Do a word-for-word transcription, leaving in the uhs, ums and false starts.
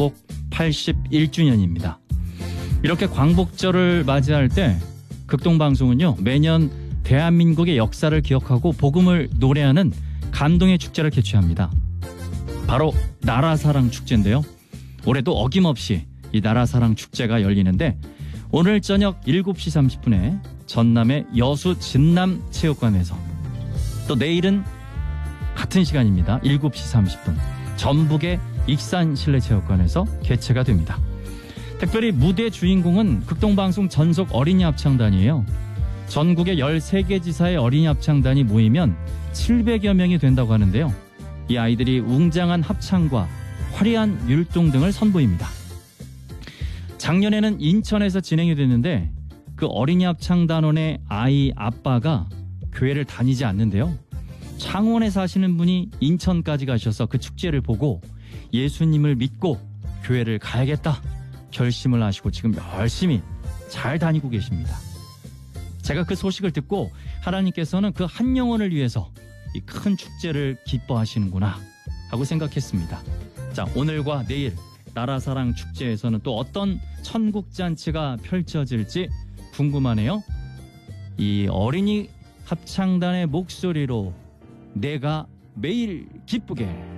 광복 팔십일 주년입니다. 이렇게 광복절을 맞이할 때 극동방송은요, 매년 대한민국의 역사를 기억하고 복음을 노래하는 감동의 축제를 개최합니다. 바로 나라사랑 축제인데요. 올해도 어김없이 이 나라사랑 축제가 열리는데, 오늘 저녁 일곱 시 삼십 분에 전남의 여수 진남 체육관에서, 또 내일은 같은 시간입니다. 일곱 시 삼십 분 전북의 익산 실내체육관에서 개최가 됩니다. 특별히 무대 주인공은 극동방송 전속 어린이 합창단이에요. 전국의 열세 개 지사의 어린이 합창단이 모이면 칠백여 명이 된다고 하는데요. 이 아이들이 웅장한 합창과 화려한 율동 등을 선보입니다. 작년에는 인천에서 진행이 됐는데, 그 어린이 합창단원의 아이 아빠가 교회를 다니지 않는데요. 창원에 사시는 분이 인천까지 가셔서 그 축제를 보고 예수님을 믿고 교회를 가야겠다 결심을 하시고 지금 열심히 잘 다니고 계십니다. 제가 그 소식을 듣고 하나님께서는 그 한 영혼을 위해서 이 큰 축제를 기뻐하시는구나 하고 생각했습니다. 자, 오늘과 내일 나라사랑 축제에서는 또 어떤 천국잔치가 펼쳐질지 궁금하네요. 이 어린이 합창단의 목소리로 내가 매일 기쁘게